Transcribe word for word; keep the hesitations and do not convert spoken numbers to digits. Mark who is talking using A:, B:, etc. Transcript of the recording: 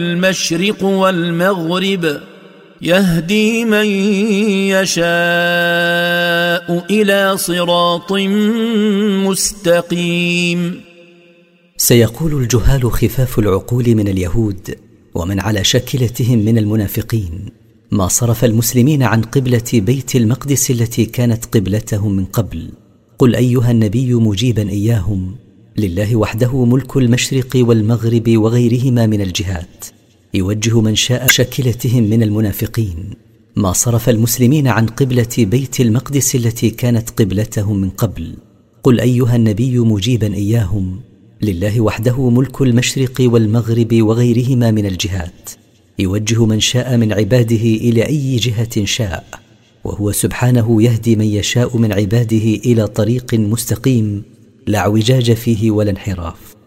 A: المشرق والمغرب يهدي من يشاء إلى صراط مستقيم.
B: سيقول الجهال خفاف العقول من اليهود ومن على شاكلتهم من المنافقين ما صرف المسلمين عن قبلة بيت المقدس التي كانت قبلتهم من قبل. قل أيها النبي مجيبا إياهم: لله وحده ملك المشرق والمغرب وغيرهما من الجهات، يوجه من شاء شاكلتهم من المنافقين ما صرف المسلمين عن قبلة بيت المقدس التي كانت قبلتهم من قبل. قل أيها النبي مجيبا إياهم: لله وحده ملك المشرق والمغرب وغيرهما من الجهات، يوجه من شاء من عباده إلى أي جهة شاء، وهو سبحانه يهدي من يشاء من عباده إلى طريق مستقيم لا اعوجاج فيه ولا انحراف.